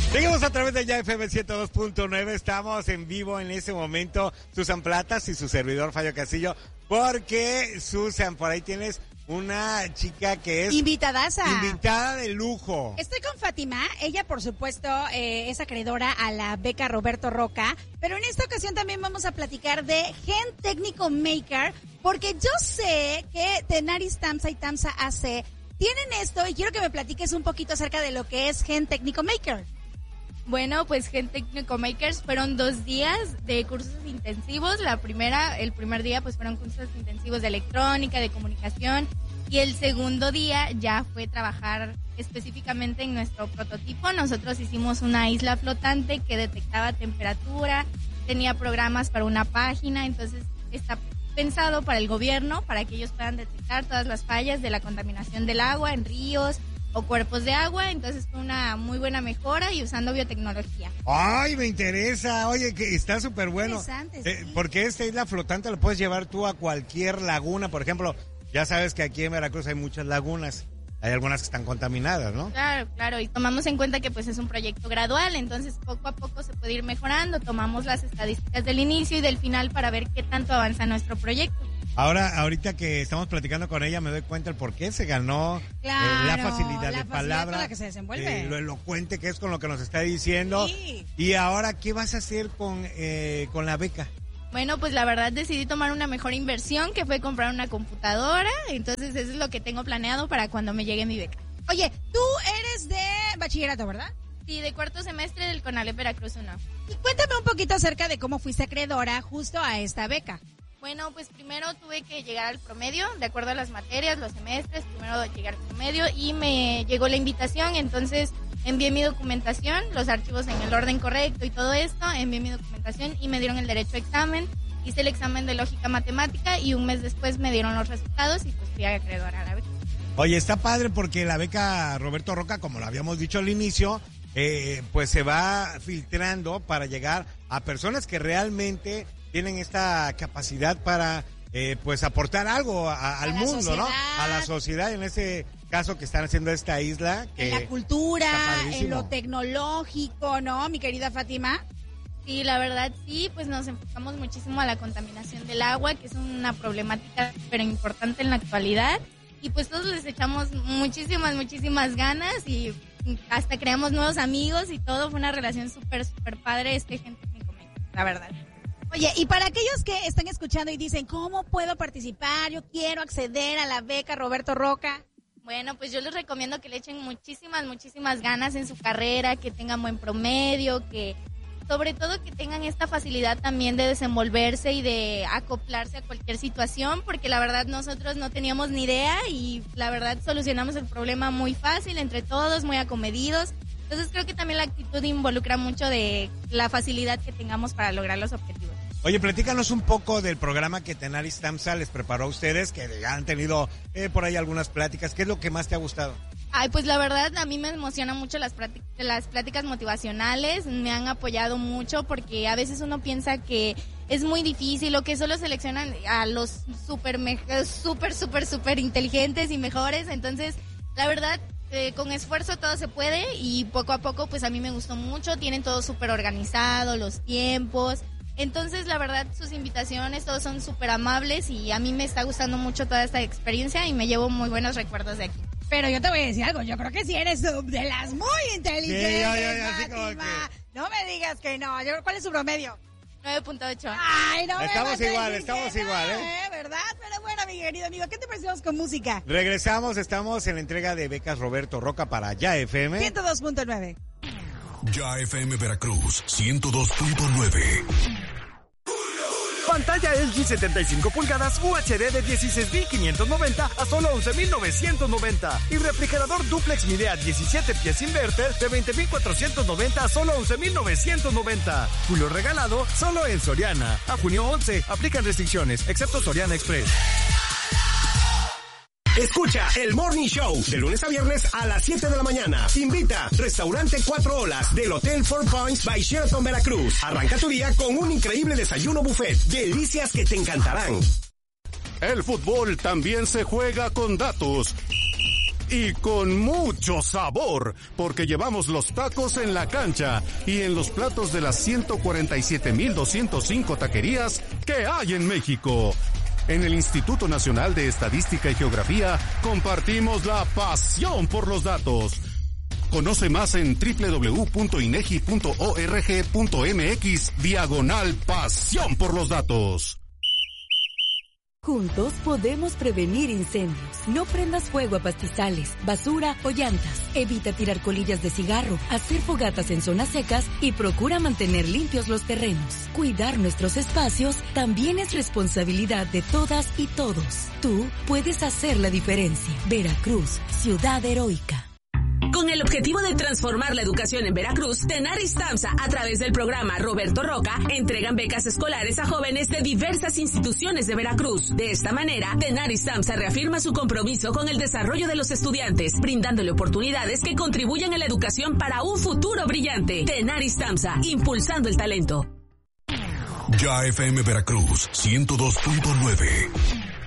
Seguimos a través de Ya FM 102.9, estamos en vivo en ese momento, Susan Platas y su servidor Fabio Castillo, porque Susan, por ahí tienes una chica que es... Invitadaza. Invitada de lujo. Estoy con Fátima, ella por supuesto es acreedora a la beca Roberto Roca, pero en esta ocasión también vamos a platicar de Gen Técnico Maker, porque yo sé que Tenaris Tamsa y Tamsa AC tienen esto y quiero que me platiques un poquito acerca de lo que es Gen Técnico Maker. Bueno, pues Gen Técnico Makers fueron 2 días de cursos intensivos. El primer día pues fueron cursos intensivos de electrónica, de comunicación, y el segundo día ya fue trabajar específicamente en nuestro prototipo. Nosotros hicimos una isla flotante que detectaba temperatura, tenía programas para una página, entonces está pensado para el gobierno, para que ellos puedan detectar todas las fallas de la contaminación del agua en ríos o cuerpos de agua. Entonces fue una muy buena mejora y usando biotecnología. ¡Ay, me interesa! Oye, que está súper bueno. Interesante, sí. Porque esta isla flotante lo puedes llevar tú a cualquier laguna. Por ejemplo, ya sabes que aquí en Veracruz hay muchas lagunas. Hay algunas que están contaminadas, ¿no? Claro, y tomamos en cuenta que pues es un proyecto gradual, entonces poco a poco se puede ir mejorando. Tomamos las estadísticas del inicio y del final para ver qué tanto avanza nuestro proyecto. Ahorita que estamos platicando con ella, me doy cuenta el por qué se ganó la facilidad de palabra, con la que se desenvuelve. Lo elocuente que es con lo que nos está diciendo. Sí. Y ahora, ¿qué vas a hacer con la beca? Bueno, pues la verdad decidí tomar una mejor inversión, que fue comprar una computadora. Entonces eso es lo que tengo planeado para cuando me llegue mi beca. Oye, tú eres de bachillerato, ¿verdad? Sí, de 4º semestre del CONALEP Veracruz 1. Y cuéntame un poquito acerca de cómo fuiste acreedora justo a esta beca. Bueno, pues primero tuve que llegar al promedio, de acuerdo a las materias, los semestres, primero llegar al promedio y me llegó la invitación, entonces envié mi documentación, los archivos en el orden correcto y todo esto, envié mi documentación y me dieron el derecho a examen, hice el examen de lógica matemática y un mes después me dieron los resultados y pues fui acreedora a la beca. Oye, está padre porque la beca Roberto Roca, como lo habíamos dicho al inicio, pues se va filtrando para llegar a personas que realmente tienen esta capacidad para pues aportar algo al mundo, sociedad, ¿no? A la sociedad, en ese caso que están haciendo esta isla. Que en la cultura, en lo tecnológico, ¿no, mi querida Fátima? Sí, la verdad sí, pues nos enfocamos muchísimo a la contaminación del agua, que es una problemática pero importante en la actualidad. Y pues todos les echamos muchísimas ganas y hasta creamos nuevos amigos y todo. Fue una relación súper padre Gen Técnico Maker, la verdad. Oye, y para aquellos que están escuchando y dicen, ¿cómo puedo participar? Yo quiero acceder a la beca Roberto Roca. Bueno, pues yo les recomiendo que le echen muchísimas ganas en su carrera, que tengan buen promedio, que sobre todo que tengan esta facilidad también de desenvolverse y de acoplarse a cualquier situación, porque la verdad nosotros no teníamos ni idea y la verdad solucionamos el problema muy fácil, entre todos, muy acomedidos. Entonces creo que también la actitud involucra mucho de la facilidad que tengamos para lograr los objetivos. Oye, platícanos un poco del programa que Tenaris Tamsa les preparó a ustedes, que han tenido por ahí algunas pláticas. ¿Qué es lo que más te ha gustado? Ay, pues la verdad a mí me emocionan mucho las pláticas motivacionales, me han apoyado mucho porque a veces uno piensa que es muy difícil o que solo seleccionan a los súper inteligentes y mejores, entonces la verdad con esfuerzo todo se puede y poco a poco pues a mí me gustó mucho, tienen todo súper organizado, los tiempos, entonces la verdad sus invitaciones todos son súper amables y a mí me está gustando mucho toda esta experiencia y me llevo muy buenos recuerdos de aquí. Pero yo te voy a decir algo, yo creo que sí eres de las muy inteligentes, sí, así como que... No me digas que no. ¿Cuál es su promedio? 9.8. Ay, no estamos igual, ¿verdad? Pero bueno, mi querido amigo, ¿qué te parecemos con música? Regresamos, estamos en la entrega de becas Roberto Roca para Ya FM 102.9. Ya FM Veracruz 102.9. Pantalla LG 75 pulgadas UHD de 16.590 a solo 11.990. Y refrigerador duplex Midea 17 pies inverter de 20.490 a solo 11.990. Julio regalado solo en Soriana. A junio 11. Aplican restricciones, excepto Soriana Express. Escucha el Morning Show de lunes a viernes a las 7 de la mañana. Invita Restaurante 4 Olas del Hotel Four Points by Sheraton Veracruz. Arranca tu día con un increíble desayuno buffet. Delicias que te encantarán. El fútbol también se juega con datos. y con mucho sabor, porque llevamos los tacos en la cancha y en los platos de las 147,205 taquerías que hay en México. En el Instituto Nacional de Estadística y Geografía compartimos la pasión por los datos. Conoce más en www.inegi.org.mx/pasión por los datos. Juntos podemos prevenir incendios. No prendas fuego a pastizales, basura o llantas. Evita tirar colillas de cigarro, hacer fogatas en zonas secas y procura mantener limpios los terrenos. Cuidar nuestros espacios también es responsabilidad de todas y todos. Tú puedes hacer la diferencia. Veracruz, ciudad heroica. Con el objetivo de transformar la educación en Veracruz, Tenaris Tamsa, a través del programa Roberto Roca, entregan becas escolares a jóvenes de diversas instituciones de Veracruz. De esta manera, Tenaris Tamsa reafirma su compromiso con el desarrollo de los estudiantes, brindándole oportunidades que contribuyan a la educación para un futuro brillante. Tenaris Tamsa, impulsando el talento. Ya FM Veracruz 102.9.